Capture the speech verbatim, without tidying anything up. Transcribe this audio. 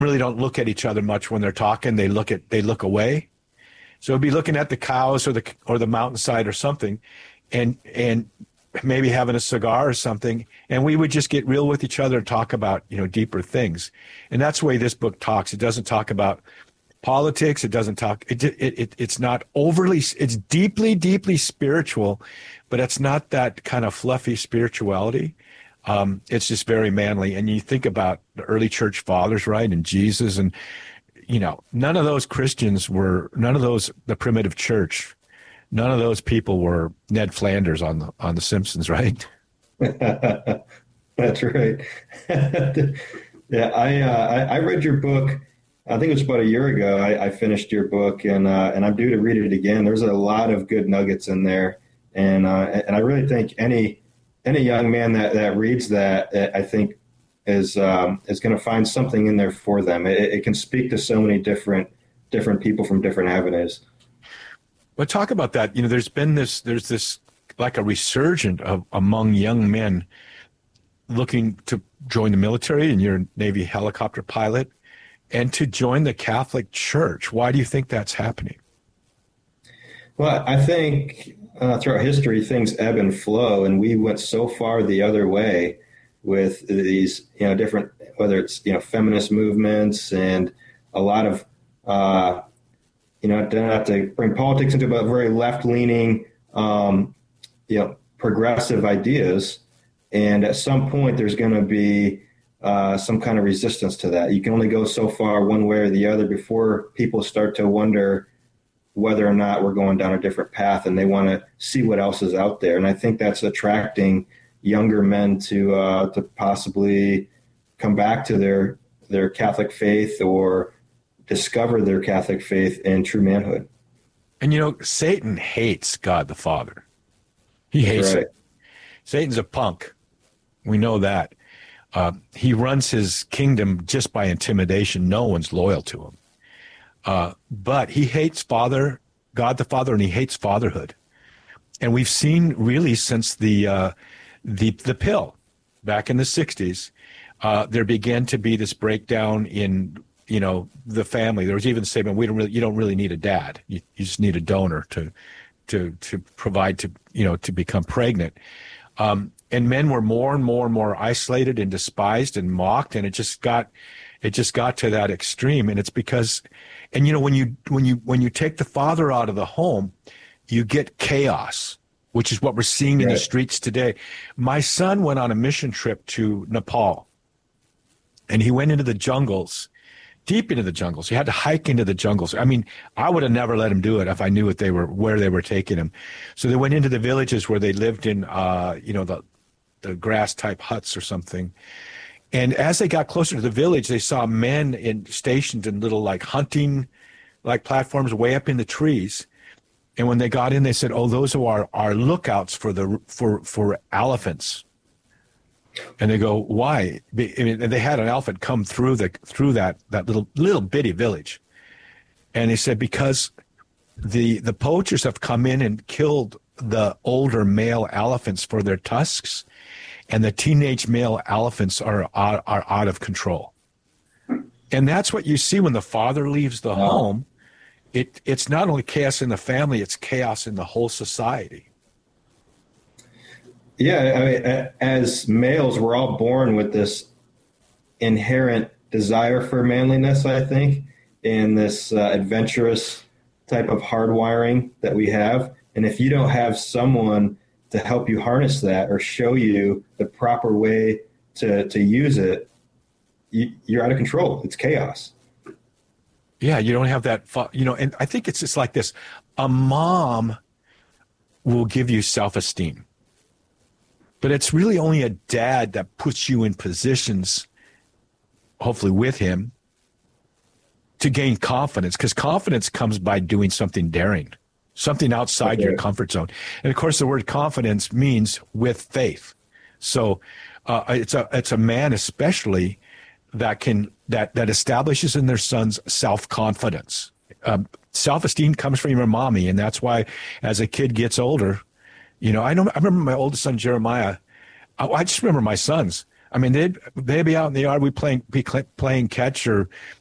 really don't look at each other much when they're talking. They look at they look away. So it'd be looking at the cows or the or the mountainside or something, and and maybe having a cigar or something, and we would just get real with each other and talk about, you know, deeper things. And that's the way this book talks. It doesn't talk about politics. It doesn't talk. It it, it it's not overly. It's deeply deeply spiritual, but it's not that kind of fluffy spirituality. Um, it's just very manly. And you think about the early church fathers, right, and Jesus, and you know, none of those Christians were, none of those, the primitive church, none of those people were Ned Flanders on the on the Simpsons, right? That's right. yeah, I, uh, I I read your book. I think it was about a year ago. I, I finished your book, and uh, and I'm due to read it again. There's a lot of good nuggets in there, and uh, and I really think any any young man that, that reads that, I think, is um, is going to find something in there for them. It, it can speak to so many different different people from different avenues. But talk about that. You know, there's been this, there's this like a resurgence of among young men looking to join the military, and you're a Navy helicopter pilot, and to join the Catholic Church. Why do you think that's happening? Well, I think uh, throughout history, things ebb and flow, and we went so far the other way with these, you know, different, whether it's, you know, feminist movements and a lot of, uh, you know, don't have to bring politics into it, but very left-leaning, um, you know, progressive ideas. And at some point, there's going to be uh, some kind of resistance to that. You can only go so far one way or the other before people start to wonder whether or not we're going down a different path, and they want to see what else is out there. And I think that's attracting younger men to uh, to possibly come back to their their Catholic faith or discover their Catholic faith in true manhood. And, you know, Satan hates God the Father. He hates That's right. it. Satan's a punk. We know that. Uh, he runs his kingdom just by intimidation. No one's loyal to him. Uh, but he hates Father, God the Father, and he hates fatherhood. And we've seen really since the uh, the the pill back in the sixties, uh, there began to be this breakdown in, you know, the family. There was even a statement, we don't really, you don't really need a dad. You, you just need a donor to to to provide to, you know, to become pregnant. Um, and men were more and more and more isolated and despised and mocked, and it just got it just got to that extreme. And it's because, and you know, when you when you when you take the father out of the home, you get chaos, which is what we're seeing in Right. the streets today. My son went on a mission trip to Nepal, and he went into the jungles, deep into the jungles. He had to hike into the jungles. I mean, I would have never let him do it if I knew what they were, where they were taking him. So they went into the villages where they lived in, uh, you know, the the grass type huts or something. And as they got closer to the village, they saw men in stationed in little like hunting like platforms way up in the trees. And when they got in, they said, "Oh, those are our, our lookouts for the for for elephants." And they go, "Why?" I mean, they had an elephant come through the through that that little little bitty village, and they said because the the poachers have come in and killed the older male elephants for their tusks, and the teenage male elephants are are, are out of control. And that's what you see when the father leaves the Wow. home. It it's not only chaos in the family; it's chaos in the whole society. Yeah, I mean, a- as males, we're all born with this inherent desire for manliness, I think, and this uh, adventurous type of hardwiring that we have. And if you don't have someone to help you harness that or show you the proper way to, to use it, you, you're out of control. It's chaos. Yeah, you don't have that, fu- you know, and I think it's just like this. A mom will give you self-esteem, but it's really only a dad that puts you in positions, hopefully with him, to gain confidence, because confidence comes by doing something daring, something outside Okay. your comfort zone. And of course, the word confidence means with faith. So uh, it's a it's a man especially that can that that establishes in their sons self-confidence. Um, self-esteem comes from your mommy, and that's why as a kid gets older, you know, I know I remember my oldest son Jeremiah. I, I just remember my sons. I mean, they'd they'd be out in the yard, we playing be cl- playing catch or